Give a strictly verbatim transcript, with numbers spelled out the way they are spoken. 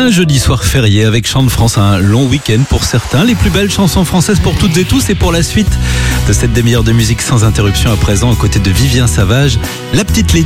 Un jeudi soir férié avec Chant de France, un long week-end pour certains. Les plus belles chansons françaises pour toutes et tous. Et pour la suite de cette demi-heure de musique sans interruption à présent, aux côtés de Vivien Savage, la petite Lady.